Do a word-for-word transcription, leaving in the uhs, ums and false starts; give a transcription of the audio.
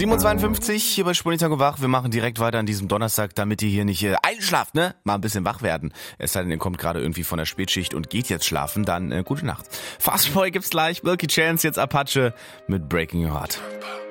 sieben Uhr zweiundfünfzig hier bei Spurnitango wach. Wir machen direkt weiter an diesem Donnerstag, damit ihr hier nicht äh, einschlaft, ne? Mal ein bisschen wach werden. Es sei denn, ihr kommt gerade irgendwie von der Spätschicht und geht jetzt schlafen, dann äh, gute Nacht. Fastboy gibt's gleich, Milky Chance, jetzt Apache mit Breaking Your Heart.